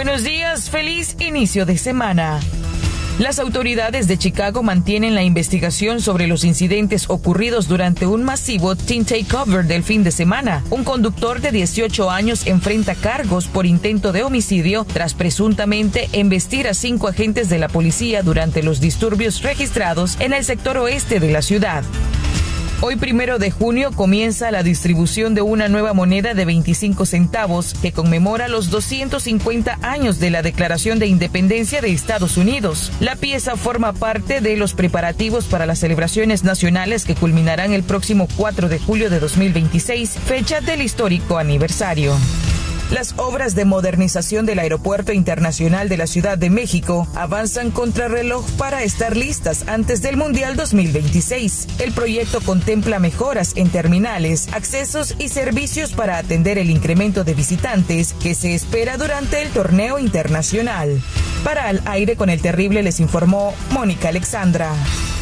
Buenos días, feliz inicio de semana. Las autoridades de Chicago mantienen la investigación sobre los incidentes ocurridos durante un masivo teen takeover del fin de semana. Un conductor de 18 años enfrenta cargos por intento de homicidio tras presuntamente embestir a 5 agentes de la policía durante los disturbios registrados en el sector oeste de la ciudad. Hoy, 1 de junio, comienza la distribución de una nueva moneda de 25 centavos que conmemora los 250 años de la Declaración de Independencia de Estados Unidos. La pieza forma parte de los preparativos para las celebraciones nacionales que culminarán el próximo 4 de julio de 2026, fecha del histórico aniversario. Las obras de modernización del Aeropuerto Internacional de la Ciudad de México avanzan contrarreloj para estar listas antes del Mundial 2026. El proyecto contempla mejoras en terminales, accesos y servicios para atender el incremento de visitantes que se espera durante el torneo internacional. Para Al Aire con el Terrible les informó Mónica Alexandra.